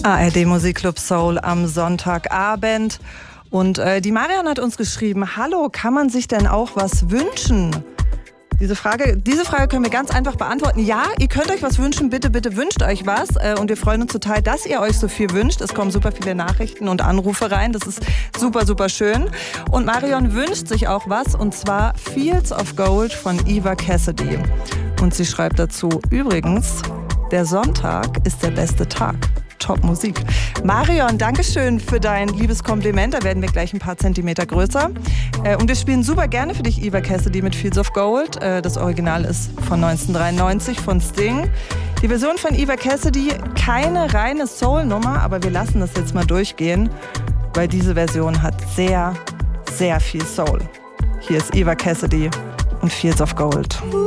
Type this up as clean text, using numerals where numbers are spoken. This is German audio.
ARD Musikclub Soul am Sonntagabend. Und die Marion hat uns geschrieben, hallo, kann man sich denn auch was wünschen? Diese Frage können wir ganz einfach beantworten. Ja, ihr könnt euch was wünschen, bitte, bitte wünscht euch was. Und wir freuen uns total, dass ihr euch so viel wünscht. Es kommen super viele Nachrichten und Anrufe rein. Das ist super, super schön. Und Marion wünscht sich auch was, und zwar Fields of Gold von Eva Cassidy. Und sie schreibt dazu, übrigens, der Sonntag ist der beste Tag. Top Musik. Marion, Dankeschön für dein liebes Kompliment. Da werden wir gleich ein paar Zentimeter größer. Und wir spielen super gerne für dich Eva Cassidy mit Fields of Gold. Das Original ist von 1993 von Sting. Die Version von Eva Cassidy, keine reine Soul-Nummer, aber wir lassen das jetzt mal durchgehen, weil diese Version hat sehr, sehr viel Soul. Hier ist Eva Cassidy und Fields of Gold.